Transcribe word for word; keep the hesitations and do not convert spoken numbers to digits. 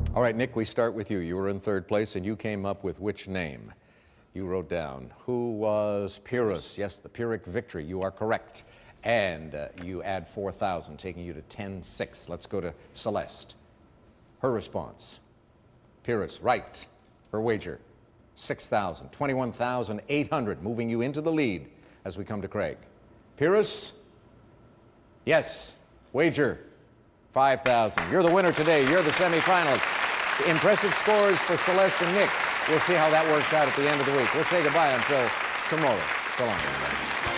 All right, Nick, we start with you. You were in third place, and you came up with which name? You wrote down, who was Pyrrhus? Yes, the Pyrrhic victory. You are correct. And uh, you add four thousand, taking you to ten six. Let's go to Celeste. Her response, Pyrrhus, right. Her wager, six thousand, twenty-one thousand eight hundred, moving you into the lead as we come to Craig. Pyrrhus, yes. Wager, five thousand. You're the winner today. You're the semifinalist. Impressive scores for Celeste and Nick. We'll see how that works out at the end of the week. We'll say goodbye until tomorrow. So long, everybody.